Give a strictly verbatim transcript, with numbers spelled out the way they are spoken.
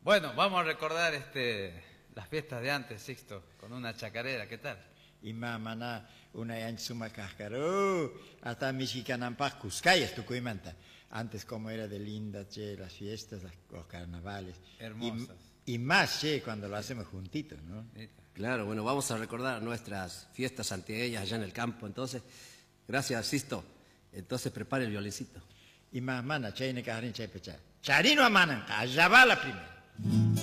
Bueno, vamos a recordar este, las fiestas de antes, Sixto, con una chacarera, ¿qué tal? Ima mana una yanchuma cascaro, hasta Michicanampa, Cuscayas, Tucuymanta. Antes como era de linda, che, las fiestas, los carnavales. Hermosas. Y, y más, che, cuando lo hacemos juntitos, ¿no? Claro, bueno, vamos a recordar nuestras fiestas antiguas allá en el campo. Entonces, gracias, Sisto. Entonces, prepare el violincito. Y más, mana, che, ne cajarín, che, pecha. Charino a manan, allá va la primera.